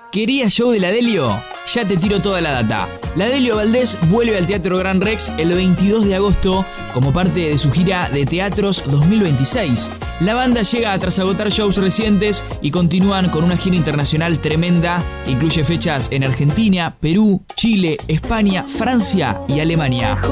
¿Querías show de la Delio? Ya te tiro toda la data. La Delio Valdés vuelve al Teatro Gran Rex el 22 de agosto como parte de su gira de teatros 2026. La banda llega tras agotar shows recientes y continúan con una gira internacional tremenda que incluye fechas en Argentina, Perú, Chile, España, Francia y Alemania.